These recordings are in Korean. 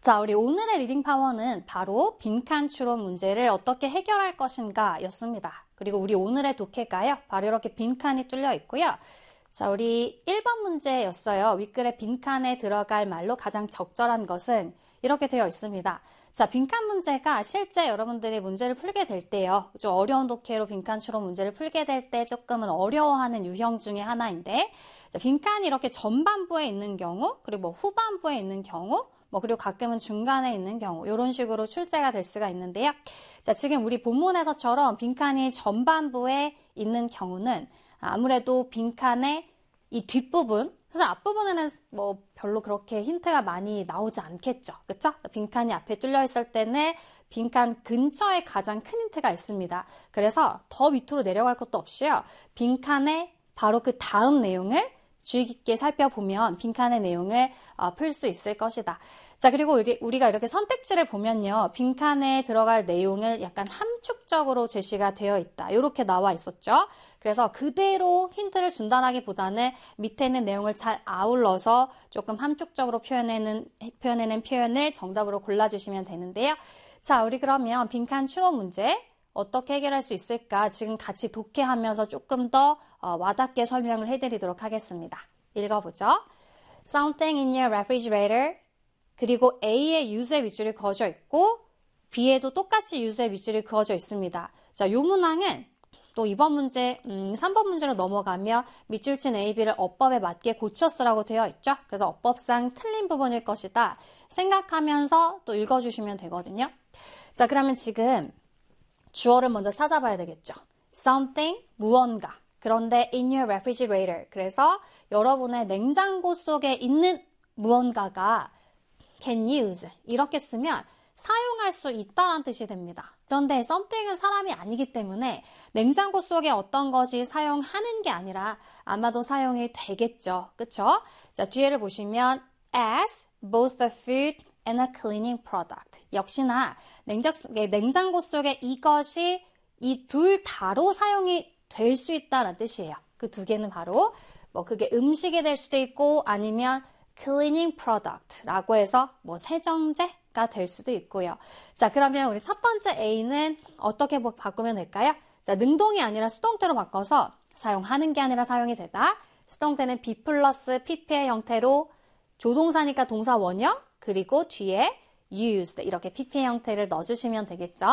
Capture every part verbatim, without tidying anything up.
자, 우리 오늘의 리딩 파워는 바로 빈칸 추론 문제를 어떻게 해결할 것인가 였습니다. 그리고 우리 오늘의 독해가요. 바로 이렇게 빈칸이 뚫려 있고요. 자, 우리 일 번 문제였어요. 윗글에 빈칸에 들어갈 말로 가장 적절한 것은 이렇게 되어 있습니다. 자, 빈칸 문제가 실제 여러분들이 문제를 풀게 될 때요. 좀 어려운 독해로 빈칸 추론 문제를 풀게 될 때 조금은 어려워하는 유형 중에 하나인데, 자, 빈칸이 이렇게 전반부에 있는 경우, 그리고 뭐 후반부에 있는 경우, 뭐 그리고 가끔은 중간에 있는 경우 이런 식으로 출제가 될 수가 있는데요. 자, 지금 우리 본문에서처럼 빈칸이 전반부에 있는 경우는 아무래도 빈칸의 이 뒷부분, 사실 앞부분에는 뭐 별로 그렇게 힌트가 많이 나오지 않겠죠. 그쵸? 빈칸이 앞에 뚫려 있을 때는 빈칸 근처에 가장 큰 힌트가 있습니다. 그래서 더 밑으로 내려갈 것도 없이요. 빈칸의 바로 그 다음 내용을 주의 깊게 살펴보면 빈칸의 내용을 어, 풀 수 있을 것이다. 자, 그리고 우리, 우리가 이렇게 선택지를 보면요. 빈칸에 들어갈 내용을 약간 함축적으로 제시가 되어 있다. 이렇게 나와 있었죠. 그래서 그대로 힌트를 준다라기보다는 밑에 있는 내용을 잘 아울러서 조금 함축적으로 표현해낸, 표현해낸 표현을 정답으로 골라주시면 되는데요. 자, 우리 그러면 빈칸 추론 문제 어떻게 해결할 수 있을까? 지금 같이 독해하면서 조금 더 어, 와닿게 설명을 해드리도록 하겠습니다. 읽어보죠. Something in your refrigerator. 그리고 A의 use의 밑줄이 그어져 있고 B에도 똑같이 use의 밑줄이 그어져 있습니다. 자, 요 문항은 또 이번 문제, 음, 삼 번 문제로 넘어가며 밑줄 친 A, B를 어법에 맞게 고쳐 쓰라고 되어 있죠. 그래서 어법상 틀린 부분일 것이다 생각하면서 또 읽어주시면 되거든요. 자, 그러면 지금 주어를 먼저 찾아봐야 되겠죠. Something, 무언가. 그런데 in your refrigerator. 그래서 여러분의 냉장고 속에 있는 무언가가 can use. 이렇게 쓰면 사용할 수 있다는 뜻이 됩니다. 그런데 something은 사람이 아니기 때문에 냉장고 속에 어떤 것이 사용하는 게 아니라 아마도 사용이 되겠죠. 그쵸? 자, 뒤에를 보시면 as both the food and a cleaning product. 역시나 냉장, 냉장고 속에 이것이 이 둘 다로 사용이 될 수 있다는 뜻이에요. 그 두 개는 바로 뭐 그게 음식이 될 수도 있고 아니면 cleaning product라고 해서 뭐 세정제가 될 수도 있고요. 자, 그러면 우리 첫 번째 A는 어떻게 바꾸면 될까요? 자, 능동이 아니라 수동태로 바꿔서 사용하는 게 아니라 사용이 되다. 수동태는 be 플러스 pp의 형태로 조동사니까 동사 원형 그리고 뒤에 used 이렇게 pp의 형태를 넣어주시면 되겠죠.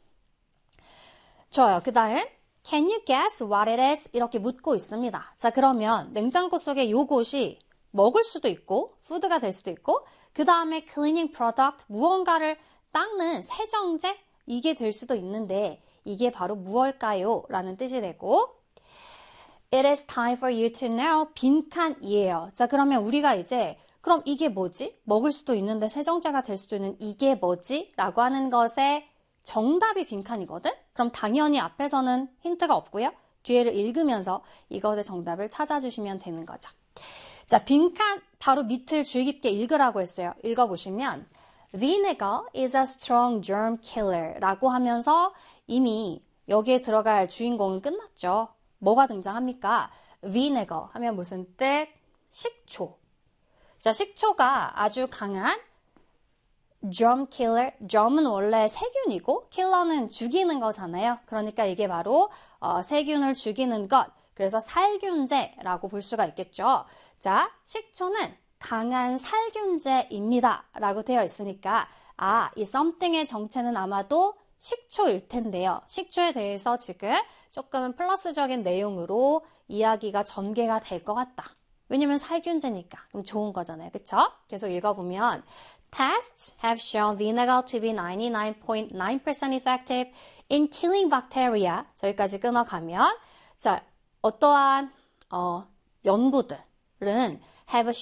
좋아요. 그 다음 can you guess what it is? 이렇게 묻고 있습니다. 자, 그러면 냉장고 속에 요것이 먹을 수도 있고 푸드가 될 수도 있고 그 다음에 cleaning product 무언가를 닦는 세정제 이게 될 수도 있는데 이게 바로 무엇일까요? 라는 뜻이 되고 It is time for you to know 빈칸이에요. 자, 그러면 우리가 이제 그럼 이게 뭐지? 먹을 수도 있는데 세정제가 될 수도 있는 이게 뭐지? 라고 하는 것의 정답이 빈칸이거든? 그럼 당연히 앞에서는 힌트가 없고요. 뒤에를 읽으면서 이것의 정답을 찾아주시면 되는 거죠. 자, 빈칸 바로 밑을 주의 깊게 읽으라고 했어요. 읽어보시면 Vinegar is a strong germ killer 라고 하면서 이미 여기에 들어갈 주인공은 끝났죠. 뭐가 등장합니까? Vinegar 하면 무슨 뜻? 식초. 자, 식초가 아주 강한 germ killer, germ은 원래 세균이고 killer는 죽이는 거잖아요. 그러니까 이게 바로 어, 세균을 죽이는 것, 그래서 살균제라고 볼 수가 있겠죠. 자, 식초는 강한 살균제입니다 라고 되어 있으니까 아, 이 something의 정체는 아마도 식초일 텐데요. 식초에 대해서 지금 조금은 플러스적인 내용으로 이야기가 전개가 될 것 같다. 왜냐면 살균제니까 그럼 좋은 거잖아요. 그쵸? 계속 읽어보면 Tests have shown vinegar to be ninety-nine point nine percent effective in killing bacteria. 저기까지 끊어가면 자, 어떠한 어, 연구들은 have